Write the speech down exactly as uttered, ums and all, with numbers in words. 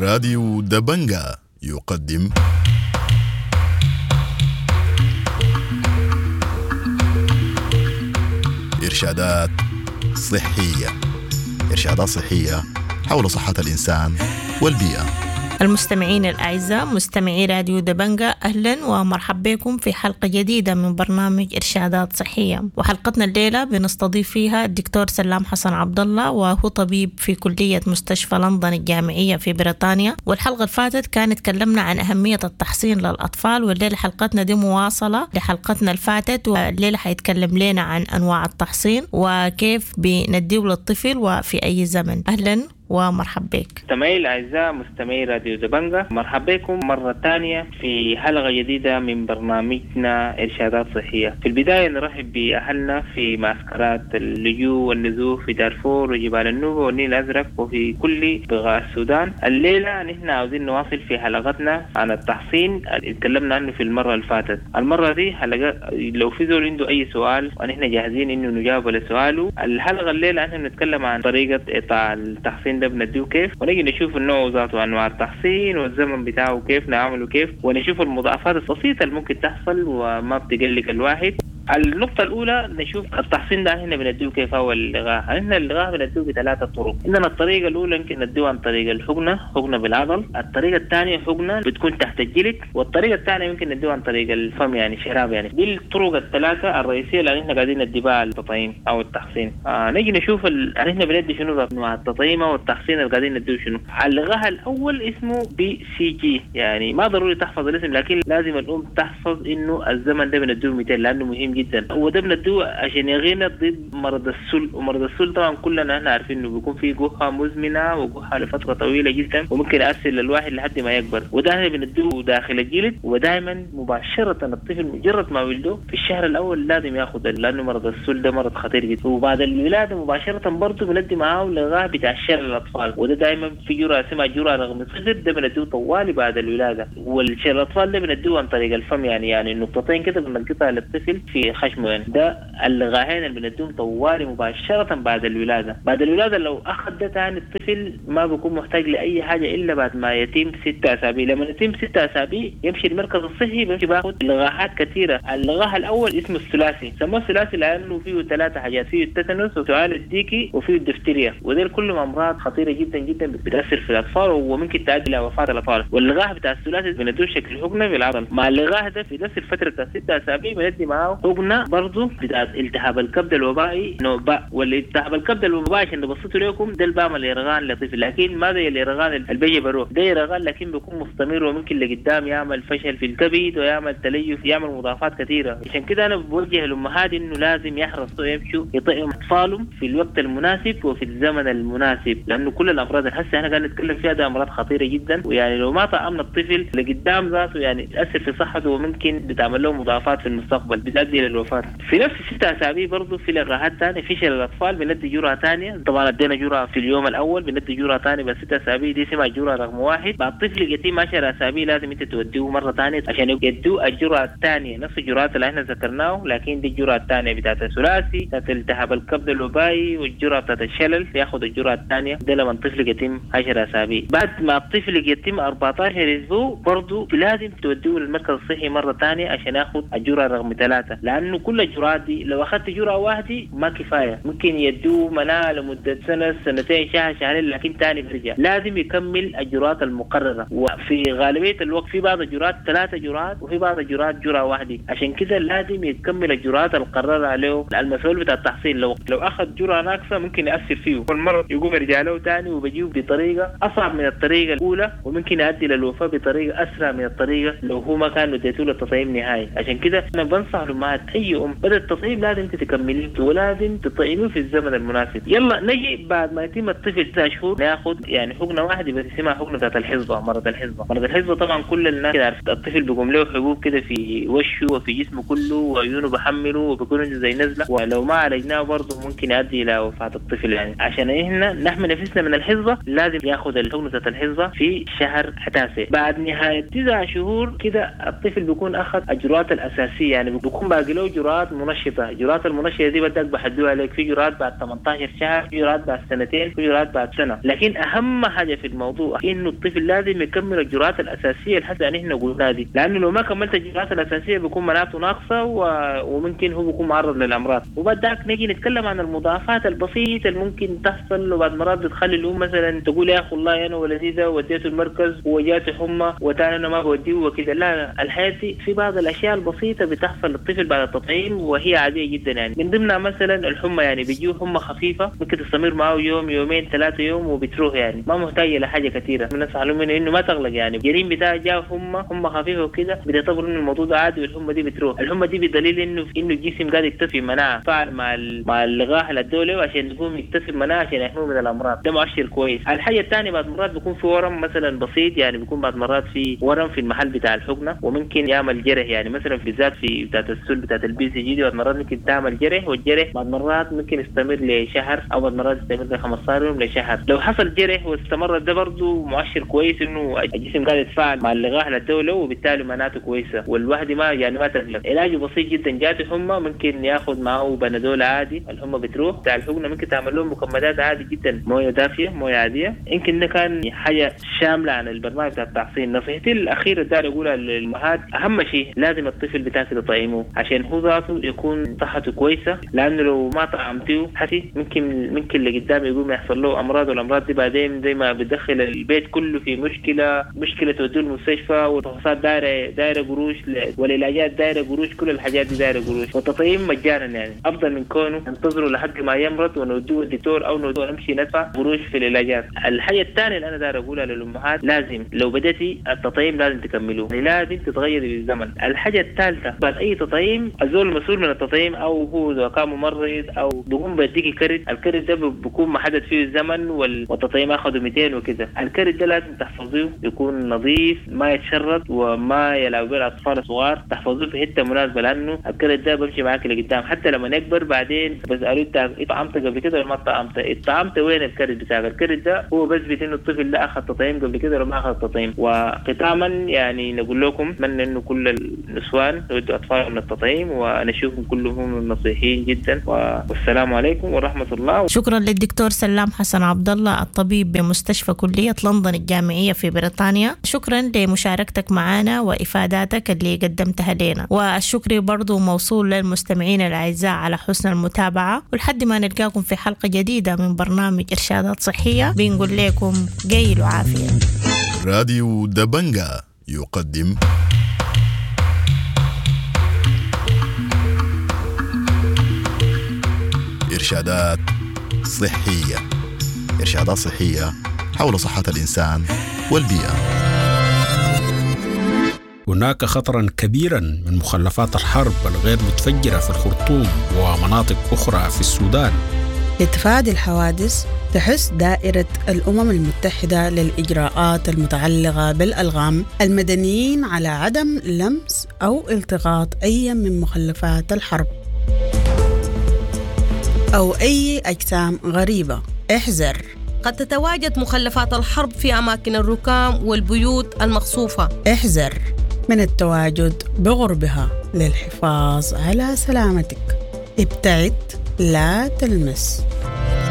راديو دبنجا يقدم إرشادات صحية إرشادات صحية حول صحة الإنسان والبيئة. المستمعين الأعزاء مستمعي راديو دبنجا، أهلا ومرحبا بكم في حلقة جديدة من برنامج إرشادات صحية. وحلقتنا الليلة بنستضيف فيها الدكتور سلام حسن عبد الله، وهو طبيب في كلية مستشفى لندن الجامعية في بريطانيا. والحلقة اللي فاتت كانت تكلمنا عن أهمية التحصين للأطفال، والليلة حلقتنا دي مواصلة لحلقتنا اللي فاتت، والليلة حيتكلم لنا عن أنواع التحصين وكيف بنديه للطفل وفي أي زمن. أهلا ومرحبا بك. مستمعي الأعزاء مستمعي راديو دبنجا، مرحبا بكم مرة ثانية في حلقة جديدة من برنامجنا إرشادات صحية. في البداية نرحب بأهلنا في معسكرات اللجوء والنزوح في دارفور وجبال النوبة والنيل الأزرق وفي كل بقاع السودان. الليلة نحن عاوزين نواصل في حلقتنا عن التحصين اللي تكلمنا عنه في المرة اللي فاتت. المرة دي حلقة لو في زول عنده أي سؤال ونحن جاهزين إنه نجاوب لسؤاله. الحلقة الليلة نحن نتكلم عن طريقة إيقاع التحصين ده بنديه كيف، ونجي نشوف النوع ذاته انواع التحصين والزمن بتاعه كيف نعمله كيف، ونشوف المضاعفات البسيطه اللي ممكن تحصل وما بتقلق الواحد. النقطة الأولى نشوف التحصين ده هنا بنديه كيف هو اللغاء. هنا اللغاء بنديه بثلاثة طرق. عندنا الطريقة الأولى يمكن نديه عن طريق الحقنة، حقنة بالعضل. الطريقة الثانية حقنة بتكون تحت الجلد، والطريقة الثانية يمكن نديه عن طريق الفم يعني شراب. يعني دي الطرق الثلاثة الرئيسية اللي احنا قاعدين ندي بها التطعيم أو التحصين. آه نيجي نشوف ال... احنا بندي شنو أنواع التطعيم أو التحصين اللي قاعدين نديه شنو. اللغاء الأول اسمه بي سي جي، يعني ما ضروري تحفظ الاسم، لكن لازم الأم تحفظ إنه الزمن ده بنديه مئتين لأنه مهم جدا. وده بندوه عشان يغينا ضد مرض السل، ومرض السل طبعا كلنا احنا عارفين انه بيكون فيه جحة مزمنة وجحة لفترة طويلة جدا وممكن يأثر للواحد لحد ما يكبر. وده احنا بندوه داخل الجلد، ودائما مباشرة الطفل مجرد ما ولده في الشهر الاول لازم ياخذ، لانه مرض السل ده مرض خطير جدا. وبعد الولادة مباشرة برضه بندي معاه لغاية بتاع شلل الاطفال، وده دائما في جرعة اسمها جرعة رغم الصغر، ده بندوه طوالي بعد الولادة. والشلل الاطفال ده بندوه عن طريق الفم، يعني يعني نقطتين كده بنقطعها للطفل في خشمه. يعني ده اللغاهين اللي بندوم طوالي مباشرة بعد الولادة. بعد الولادة لو أخذ ده تاني الطفل ما بيكون محتاج لأي حاجة إلا بعد ما يتم ستة أسابيع. لما يتم ستة أسابيع يمشي المركز الصحي بيمشي باخد لغاهات كثيرة. اللغاه الأول اسمه الثلاثي، سموه الثلاثي لأنه فيه ثلاثة حاجات، فيه التتنس وسؤال الديكي وفيه الدفتيريا، ودول كلهم أمراض خطيرة جدا جدا بتأثر في الأطفال وممكن تؤدي إلى وفاة الأطفال. واللغاه بتاع الثلاثي بندوه شكل حقنة بالعضل. مع اللغاه ده في نفس الفترة بتاع ستة أسابيع بندي معاه حقنة برضو بتاع التهاب الكبد الوبائي نوباء. والالتهاب الكبد الوبائي عشان نبسطه لكم ده البام الإرغان لطفل، لكن ما زي الإرغان اللي بيجي بروح، ده إرغان لكن بيكون مستمر وممكن لقدام يعمل فشل في الكبد ويعمل تليف، يعمل مضاعفات كثيرة. عشان كده أنا بوجه الأمهات إنه لازم يحرصوا يمشوا يطعموا أطفالهم في الوقت المناسب وفي الزمن المناسب، لأنه كل الأمراض اللي هسه أنا قاعد نتكلم فيها ده أمراض خطيرة جدا، ويعني لو ما طعمنا الطفل لقدام ذاته يعني تأثر في صحته وممكن بتعمل له مضاعفات في المستقبل بتؤدي للوفاة. في نفس ستة أسابيع برضو في لغاهات ثانية في شلل الأطفال بندي جرعة ثانية. طبعا ادينا جرعة في اليوم الأول، بندي جرعة ثانية بس ستة أسابيع دي اسمها جرعة رقم واحد. بعد طفل يتم عشر أسابيع لازم أنت توديه مرة ثانية عشان يدوه الجرعة الثانية، نفس الجرعات اللي احنا ذكرناه، لكن دي الجرعة الثانية بتاعت الثلاثي بتاعت التهاب الكبد الوبائي والجرعة بتاعت الشلل ياخذ الجرعة الثانية، ده لما الطفل يتم عشر أسابيع. بعد ما الطفل يتم أربعة عشر أسبوع برضو لازم توديه للمركز الصحي مرة ثانية عشان ياخذ الجرعة رقم ثلاثة، لأنه كل الجرعات دي لو أخذت جرعة واحدة ما كفاية، ممكن يدوه مناعة لمدة سنة سنتين شهر شهرين لكن تاني برجع. لازم يكمل الجرعات المقررة، وفي غالبية الوقت في بعض الجرعات ثلاثة جرعات وفي بعض الجرعات جرعة واحدة، عشان كده لازم يكمل الجرعات المقررة عليه. المسؤول بتاع التحصين لو لو أخذ جرعة ناقصة ممكن يأثر فيه والمرض يقوم يرجع له تاني وبيجيه بطريقة أصعب من الطريقة الأولى، وممكن يؤدي للوفاة بطريقة أسرع من الطريقة لو هو ما كان اديته له التطعيم نهائي. عشان كده أنا بنصح الأمهات أي أم بدأ التطعيم لازم تكمليه ولازم تطعميه في الزمن المناسب. يلا نجي بعد ما يتم الطفل تسع شهور ناخذ يعني حقنة واحدة بس اسمها حقنة بتاعت الحصبة، مرض الحصبة. مرض الحصبة طبعا كل الناس عارفة، الطفل بيقوم له حبوب كده في وشه وفي جسمه كله وعيونه بحمله وبيكون زي نزلة، ولو ما عالجناه برضه ممكن يؤدي إلى وفاة الطفل. يعني عشان إحنا نحمي نفسنا من الحصبة لازم ياخذ الحقنة بتاعت الحصبة في شهر تاسع. بعد نهاية تسع شهور كده الطفل بيكون أخذ الجرعات الأساسية، يعني بيكون باقي باقي له جرعات منشطة. جرعات المنشطة دي بدك بحدوها عليك، في جرعات بعد ثمانية عشر شهر، في جرعات بعد سنتين، في جرعات بعد سنة. لكن أهم حاجة في الموضوع إنه الطفل لازم يكمل الجرعات الأساسية اللي يعني إحنا قلنا دي، لأنه لو ما كملت الجرعات الأساسية بيكون مناعته ناقصة و... وممكن هو بيكون معرض للأمراض. وبعدك نيجي نتكلم عن المضاعفات البسيطة اللي ممكن تحصل، وبعد مرات بتخلي الأم مثلا تقول يا أخي والله أنا ولدي ده وديته المركز وجاته حمى وتاني أنا ما بوديه وكذا. لا لا، الحياة دي في بعض الأشياء البسيطة بتحصل للطفل بعد التطعيم وهي عادية جدا. يعني من ضمنها مثلا الحمى، يعني بيجيه حمى خفيفة ممكن تستمر معه يوم يومين ثلاثة يوم وبتروح، يعني ما محتاجة لحاجة كثيرة. من الناس علموا منه إنه ما تغلق، يعني الجريم بتاعه جاء حمى حمى خفيفة وكذا بيعتبروا إنه الموضوع ده عادي والحمى دي بتروح. الحمى دي بدليل إنه إنه الجسم قاعد يكتسب مناعة فعل مع مع اللقاح الدولي عشان يقوم يكتسب مناعة عشان يحميه من الأمراض. ده مؤشر كويس. الحاجة الثانية بعد مرات بيكون في ورم مثلا بسيط، يعني بيكون بعد مرات في ورم في المحل بتاع الحقنة وممكن يعمل جرح، يعني مثلا بالذات في بتاعت السل بتاعت البي سي جي دي بعد مرات ممكن تعمل جرح، والجرح بعد مرات ممكن يستمر لشهر او بعد مرات يستمر ل خمسة عشر يوم لشهر. لو حصل جرح واستمر ده برضه مؤشر كويس انه الجسم قاعد يتفاعل مع اللقاح الدولي وبالتالي مناعته كويسة والواحد ما يعني ما تقلق. علاجه بسيط جدا. جاته حمى ممكن ياخذ معه بنادول عادي، الحمى بتروح. بتاع الحقنة ممكن تعمل لهم مكملات عادي جدا، مويه دافيه مويه عاديه. يمكن ده كان حاجه شامله عن البرنامج بتاع التحصين. نصيحتي الاخيره اللي اقولها للامهات، اهم شيء لازم الطفل بتاعك تطعمه عشان هو ذاته يكون صحته كويسه، لانه لو ما طعمته حتى ممكن ممكن اللي قدام يقوم يحصل له امراض، والامراض دي بعدين زي ما بتدخل البيت كله في مشكله مشكله توديه المستشفى، والفحوصات دايره دايره قروش، والعلاجات دايره قروش، كل الحاجات دي دايره قروش. والتطعيم مجانا، يعني افضل من كونه ننتظروا لحد ما يمرض ونودوه الدكتور او نودوه نمشي ندفع قروش في العلاجات. الحاجه الثانيه اللي انا داير اقولها للامهات، لازم لو بديتي التطعيم لازم تكملوه، يعني لازم تتغيري بالزمن. الحاجه الثالثه بعد اي تطعيم الزول المسؤول من التطعيم او هو اذا كان ممرض او بيقوم بيديكي كرت، الكرت ده بيكون محدد فيه الزمن والتطعيم اخذه مئتين وكذا. الكرت ده لازم تحفظوه يكون نظيف ما يتشرد وما يلعب به الاطفال الصغار، تحفظوه في حته مناسبه، لانه الكرت ده بيمشي معاك لقدام حتى لما نكبر بعدين بسالوه انت طعمت قبل كده ولا ما طعمت؟ طعمت وين الكرت بتاعك؟ الكرت ده هو بثبت انه الطفل ده اخذ تطعيم قبل كده ولا ما اخذ تطعيم. وختاما يعني نقول لكم اتمنى انه كل النسوان يودوا اطفالهم للتطعيم، ونشوفهم كلهم نصيحين جدا، والسلام عليكم ورحمه الله. شكرا للدكتور سلام حسن عبد الله الطبيب بمستشفى كلية لندن الجامعية في بريطانيا. شكرا لمشاركتك معنا وافاداتك اللي قدمتها لنا، والشكر برضو موصول للمستمعين الاعزاء على حسن المتابعة. ولحد ما نلقاكم في حلقة جديدة من برنامج إرشادات صحية بنقول لكم جيل وعافية. راديو دبنجا يقدم إرشادات صحية. إرشادات صحية حول صحة الإنسان والبيئة. هناك خطرا كبيرا من مخلفات الحرب الغير متفجرة في الخرطوم ومناطق أخرى في السودان. لتفادي الحوادث تحث دائرة الأمم المتحدة للإجراءات المتعلقة بالألغام المدنيين على عدم لمس أو التقاط أي من مخلفات الحرب أو أي أجسام غريبة. احذر، قد تتواجد مخلفات الحرب في أماكن الركام والبيوت المخصوفة. احذر من التواجد بقربها للحفاظ على سلامتك. ابتعد، لا تلمس.